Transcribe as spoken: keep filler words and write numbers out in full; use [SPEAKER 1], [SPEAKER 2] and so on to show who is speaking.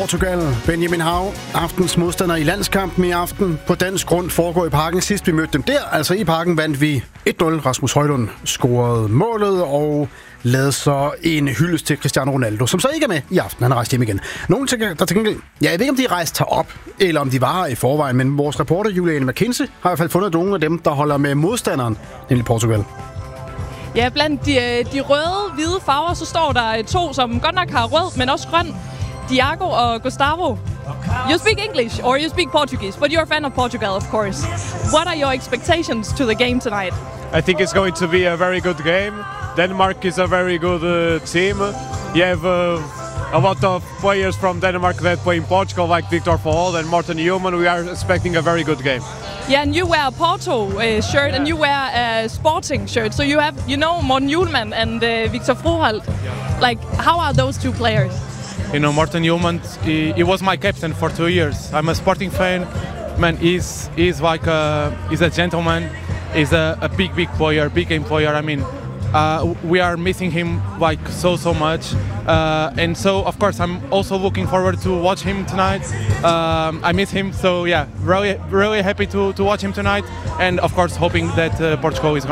[SPEAKER 1] Portugal. Benjamin Hav, aftens modstander i landskampen i aften. På dansk grund foregår i Parken. Sidst vi mødte dem der, altså i Parken, vandt vi et nul. Rasmus Højlund scorede målet og lavede så en hyldest til Cristiano Ronaldo, som så ikke er med i aften. Han er rejst hjem igen. Nogle tænker, der tænker, ja, jeg ved ikke, om de rejste op, eller om de var her i forvejen, men vores reporter, Juliane McKinsey, har i hvert fald fundet nogle af dem, der holder med modstanderen, nemlig Portugal.
[SPEAKER 2] Ja, blandt de, de røde, hvide farver, så står der to, som godt nok har rød, men også grøn. Diago og Gustavo. You speak English or you speak Portuguese, but you're a fan of Portugal, of course. What are your expectations to the game tonight?
[SPEAKER 3] I think it's going to be a very good game. Denmark is a very good uh, team. You have uh, a lot of players from Denmark that play in Portugal, like Victor Fold and Morten Newman. We are expecting a very good game.
[SPEAKER 2] Yeah, and you wear a Porto uh, shirt, and you wear a Sporting shirt. So you have, you know, Morten Newman and uh, Victor Froholt. Like, how are those two players?
[SPEAKER 4] You know, Morten Newman, he, he was my captain for two years. I'm a Sporting fan. Man, he's he's like a he's a gentleman. He's a, a big, big player, big game player. I mean, uh, we are missing him like so, so much. Uh, and so, of course, I'm also looking forward to watch him tonight. Um, I miss him, so yeah, really, really happy to to watch him tonight. And of course, hoping that uh, Portugal is